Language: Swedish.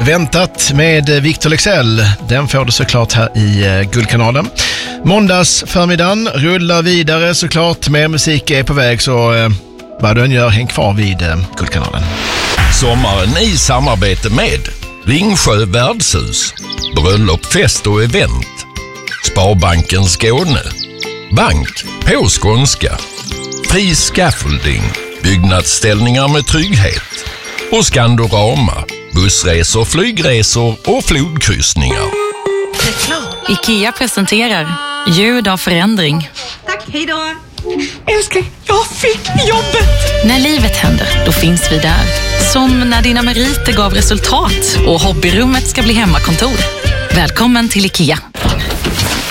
Väntat med Victor Leksell. Den får du såklart här i Guldkanalen. Måndags förmiddagen rullar vidare såklart med musik är på väg, så vad du än gör, häng kvar vid Guldkanalen. Sommaren i samarbete med Ringsjö värdshus, bröllop, fest och event, Sparbanken Skåne, Bank på skånska, Fri Scaffolding, byggnadsställningar med trygghet och Skandorama, bussresor, flygresor och flodkryssningar. IKEA presenterar ljud av förändring. Tack, hej då! Älskling, jag fick jobbet! När livet händer, då finns vi där. Som när dina meriter gav resultat och hobbyrummet ska bli hemmakontor. Välkommen till IKEA.